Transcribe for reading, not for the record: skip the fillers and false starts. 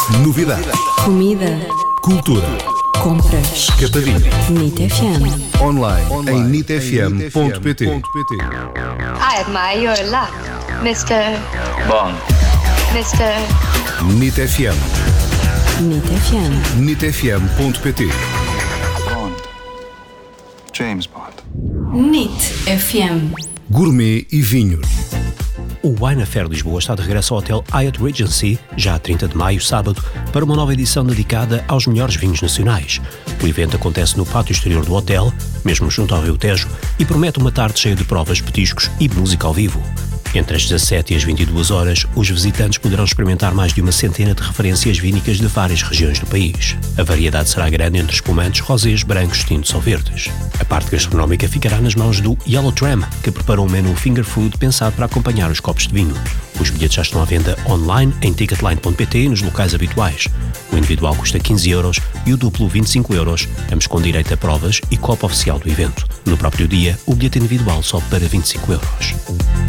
Novidades. Comida. Cultura. Compras. Capadinha. NIT FM. Online em nitfm.pt. I admire your luck, Mr. Bond. Mr. NIT FM. NIT FM. nitfm.pt. Bond. James Bond. NIT FM. Gourmet e vinhos. O Wine Affair Lisboa está de regresso ao Hotel Hyatt Regency, já a 30 de maio, sábado, para uma nova edição dedicada aos melhores vinhos nacionais. O evento acontece no pátio exterior do hotel, mesmo junto ao Rio Tejo, e promete uma tarde cheia de provas, petiscos e música ao vivo. Entre as 17 e as 22 horas, os visitantes poderão experimentar mais de uma centena de referências vínicas de várias regiões do país. A variedade será grande entre espumantes, rosés, brancos, tintos ou verdes. A parte gastronómica ficará nas mãos do Yellow Tram, que preparou um menu finger food pensado para acompanhar os copos de vinho. Os bilhetes já estão à venda online em ticketline.pt e nos locais habituais. O individual custa 15 euros e o duplo 25 euros, ambos com direito a provas e copo oficial do evento. No próprio dia, o bilhete individual sobe para 25 euros.